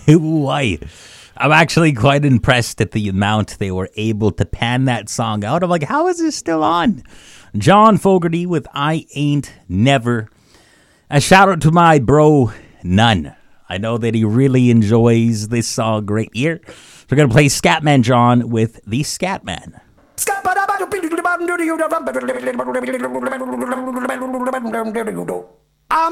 Why? I'm actually quite impressed at the amount they were able to pan that song out. I'm like, how is this still on? John Fogerty with I Ain't Never. A shout out to my bro, None. I know that he really enjoys this song right here. So we're going to play Scatman John with the Scatman.